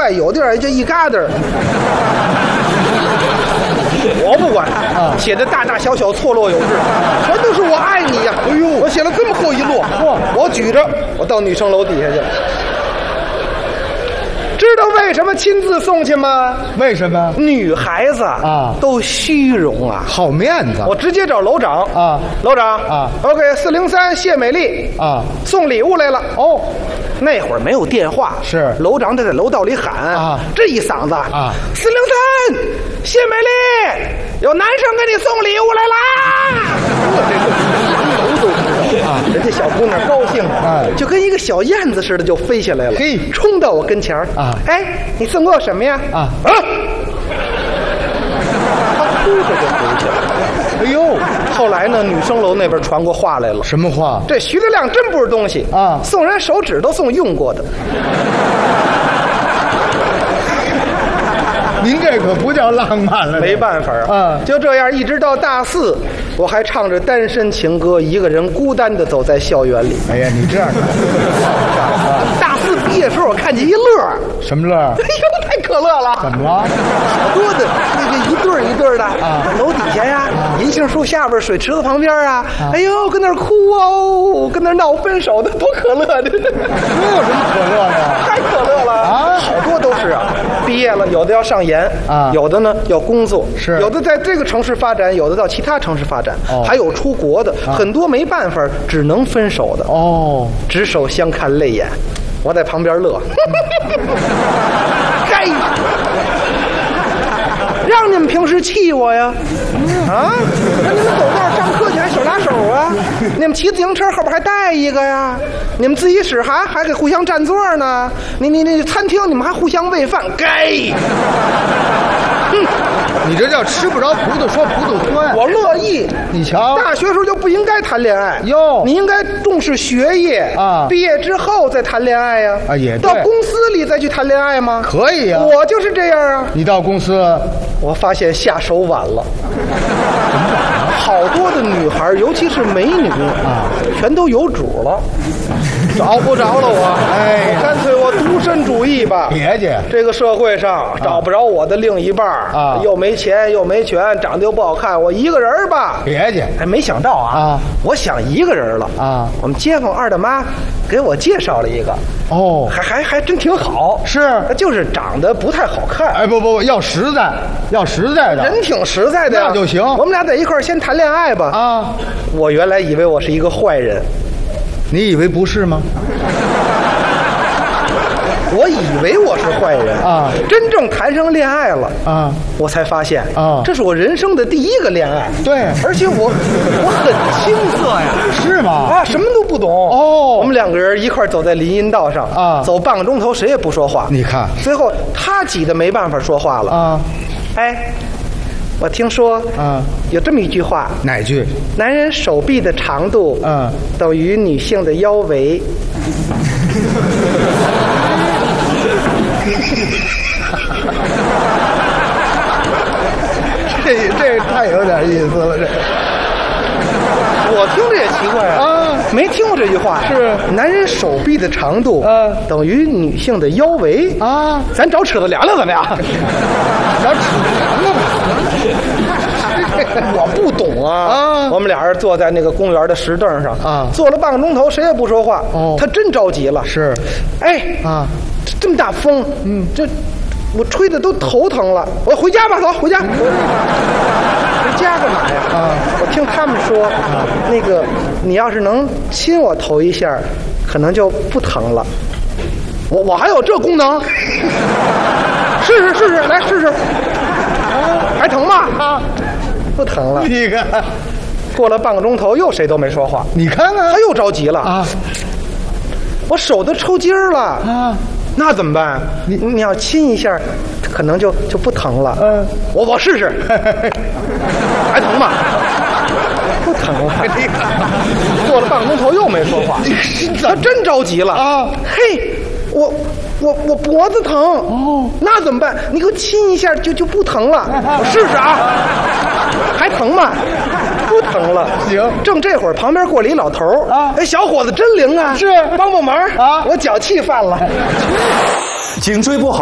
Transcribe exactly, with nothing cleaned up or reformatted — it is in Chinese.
块，有地儿就一疙瘩。我不管，啊、写的大大小小错落有致，全都是我爱你呀、啊！哎呦，我写了这么厚一摞，我举着，我到女生楼底下去了。知道为什么亲自送去吗？ 为什么？ 女孩子啊，都虚荣啊， 好面子。 我直接找楼长啊，楼长啊 ，OK， 四零三谢美丽啊，送礼物来了。哦，那会儿没有电话，是楼长得在楼道里喊啊，这一嗓子啊，四零三谢美丽，有男生给你送礼物来啦！我这个楼都知道啊，人家小姑娘高兴了，就跟一个小燕子似的就飞下来了，嘿，冲到我跟前儿啊，哎，你送给我什么呀？啊啊！他哭着就回去了。哎呦，后来呢，女生楼那边传过话来了， 什么话？ 这徐德亮真不是东西啊，送人手指都送用过的。 您这可不叫浪漫了， 没办法啊，就这样一直到大四，我还唱着单身情歌，一个人孤单的走在校园里。 哎呀，你这样的， 大四毕业时候我看见一乐， 什么乐？哎呦，太可乐了！ 怎么了？ 好多的那个一对一对的啊，楼底下呀，银杏树下边，水池子旁边啊，哎呦，跟那儿哭哦，跟那儿闹分手的，多可乐的！这有什么可乐的？ 太可乐了啊！好多都是啊，毕业了，有的要上研。啊，有的呢要工作，是有的在这个城市发展，有的到其他城市发展，哦、还有出国的，啊、很多没办法，只能分手的。哦，执手相看泪眼，我在旁边乐。该，让你们平时气我呀？啊，那你们走道上课去还手拉手啊？你们骑自行车后边还带一个呀？你们自习室还还给互相占座呢？你你你餐厅你们还互相喂饭？该， 嗯，你这叫吃不着葡萄说葡萄酸。 我乐意。 你瞧， 大学时候就不应该谈恋爱哟，你应该重视学业啊，毕业之后再谈恋爱呀。啊，也对。到公司里再去谈恋爱吗？ 可以呀、啊。 我就是这样啊。 你到公司， 我发现下手晚了。好多的女孩，尤其是美女啊，全都有主了，找不着了我。哎，干脆我独身主义吧。 别介， 这个社会上找不着我的另一半啊，又没钱又没权，长得又不好看，我一个人吧。 别介， 哎，没想到啊，啊我想一个人了啊。我们街坊二大妈给我介绍了一个，哦，还还还真挺好。是，就是长得不太好看。 哎，不不不，要实在，要实在的， 人挺实在的呀， 那就行。 我们俩在一块儿先谈恋爱吧。啊，我原来以为我是一个坏人， 你以为不是吗？ 我以为我是坏人啊，真正谈上恋爱了啊，我才发现啊，这是我人生的第一个恋爱。对，而且我我很青涩呀， 是吗？ 啊，什么都不懂哦。我们两个人一块走在林荫道上啊，走半个钟头，谁也不说话。 你看， 最后他挤得没办法说话了啊。哎，我听说啊，有这么一句话， 哪句？ 男人手臂的长度嗯等于女性的腰围。 这这太有点意思了，这我听着也奇怪啊，啊没听过这句话。是男人手臂的长度啊等于女性的腰围啊，咱找尺子量量怎么样？ 找尺子量量吧。 我不懂啊！啊，我们俩人坐在那个公园的石凳上啊，坐了半个钟头，谁也不说话。哦，他真着急了。是，哎啊，这么大风，嗯，这我吹的都头疼了。我回家吧，走，回家。回家干嘛呀？啊，我听他们说，啊，那个你要是能亲我头一下，可能就不疼了。我我还有这功能？试试试试，来试试。还疼吗？啊。不疼了， 你看， 过了半个钟头，又谁都没说话。 你看看， 他又着急了啊！我手都抽筋儿了啊！那怎么办？你你要亲一下，可能就就不疼了。嗯，我我试试，还疼吗？不疼了。过了半个钟头又没说话，他真着急了啊！嘿，我。我我脖子疼哦，那怎么办？你给我亲一下就就不疼了，我试试啊，还疼吗？不疼了。行，正这会儿旁边过来一老头啊，哎，小伙子真灵啊，是帮帮忙啊，我脚气犯了。 颈椎不好。